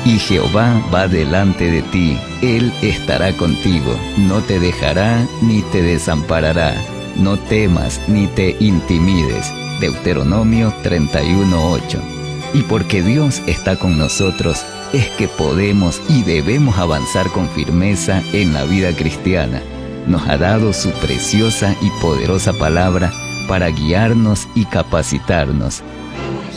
Y Jehová va delante de ti, Él estará contigo, no te dejará ni te desamparará. No temas ni te intimides. Deuteronomio 31:8. Y porque Dios está con nosotros, es que podemos y debemos avanzar con firmeza en la vida cristiana. Nos ha dado su preciosa y poderosa palabra para guiarnos y capacitarnos.